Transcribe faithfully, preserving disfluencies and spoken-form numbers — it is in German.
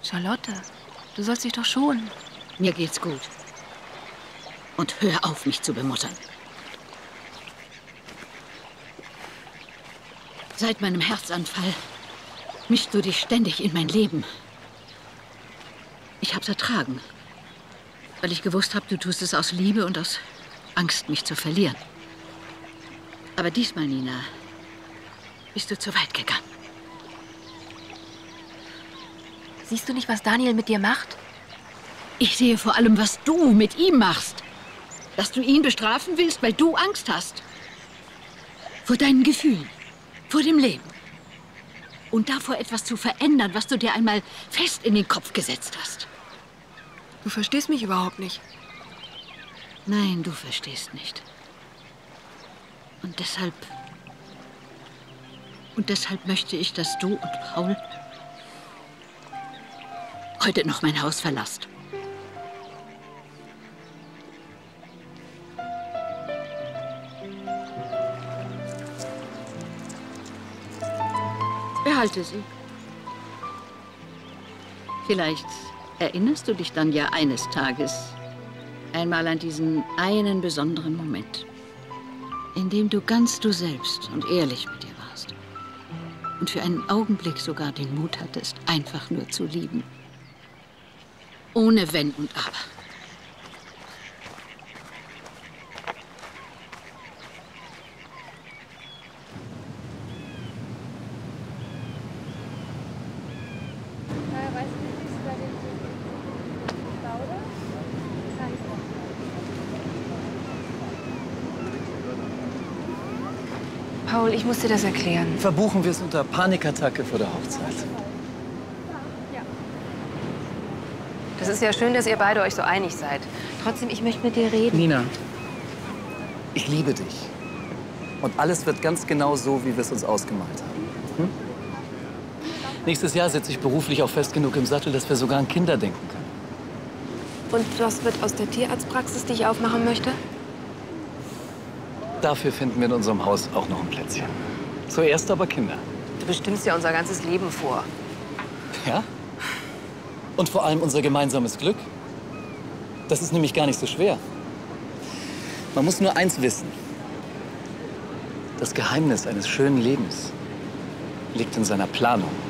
Charlotte, du sollst dich doch schonen. Mir geht's gut. Und hör auf, mich zu bemuttern. Seit meinem Herzanfall mischst du dich ständig in mein Leben. Ich hab's ertragen, weil ich gewusst habe, du tust es aus Liebe und aus Angst, mich zu verlieren. Aber diesmal, Nina, bist du zu weit gegangen. Siehst du nicht, was Daniel mit dir macht? Ich sehe vor allem, was du mit ihm machst. Dass du ihn bestrafen willst, weil du Angst hast. Vor deinen Gefühlen, vor dem Leben. Und davor etwas zu verändern, was du dir einmal fest in den Kopf gesetzt hast. Du verstehst mich überhaupt nicht. Nein, du verstehst nicht. Und deshalb... Und deshalb möchte ich, dass du und Paul heute noch mein Haus verlasst. Behalte sie. Vielleicht erinnerst du dich dann ja eines Tages einmal an diesen einen besonderen Moment, in dem du ganz du selbst und ehrlich mit dir warst und für einen Augenblick sogar den Mut hattest, einfach nur zu lieben. Ohne Wenn und Aber. Paul, ich muss dir das erklären. Verbuchen wir es unter Panikattacke vor der Hochzeit. Das ist ja schön, dass ihr beide euch so einig seid. Trotzdem, ich möchte mit dir reden. Nina, ich liebe dich. Und alles wird ganz genau so, wie wir es uns ausgemalt haben. Hm? Nächstes Jahr sitze ich beruflich auch fest genug im Sattel, dass wir sogar an Kinder denken können. Und was wird aus der Tierarztpraxis, die ich aufmachen möchte? Dafür finden wir in unserem Haus auch noch ein Plätzchen. Zuerst aber Kinder. Du bestimmst ja unser ganzes Leben vor. Ja? Und vor allem unser gemeinsames Glück. Das ist nämlich gar nicht so schwer. Man muss nur eins wissen. Das Geheimnis eines schönen Lebens liegt in seiner Planung.